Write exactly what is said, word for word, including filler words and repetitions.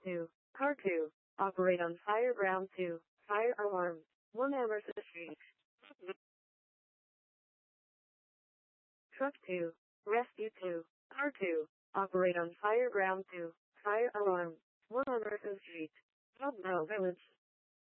two. Car two. Operate on fire ground two. Fire alarm. one Amherst Street. Truck two. Rescue two. Car two. Operate on fire ground two. Fire alarm. one Amherst Street. Hubno Village.